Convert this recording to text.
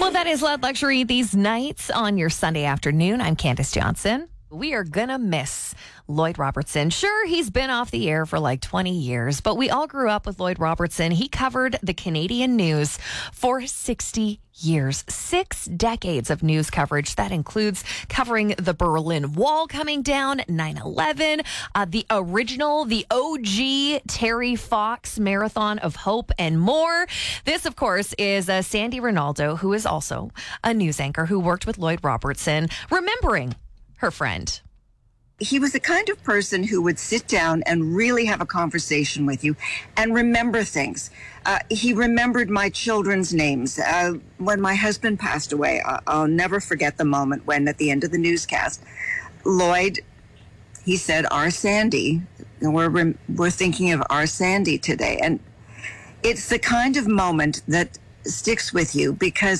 Well, that is Loud Luxury these nights on your Sunday afternoon. I'm Candace Johnson. We are going to miss Lloyd Robertson. Sure, he's been off the air for like 20 years, but we all grew up with Lloyd Robertson. He covered the Canadian news for 60 years, 6 decades of news coverage. That includes covering the Berlin Wall coming down, 9/11, the original, the OG Terry Fox Marathon of Hope, and more. This, of course, is Sandy Ronaldo, who is also a news anchor who worked with Lloyd Robertson, remembering her friend. He was the kind of person who would sit down and really have a conversation with you and remember things. He remembered my children's names. When my husband passed away, I'll never forget the moment when at the end of the newscast, Lloyd, he said, "Our Sandy." We're thinking of our Sandy today. And it's the kind of moment that sticks with you because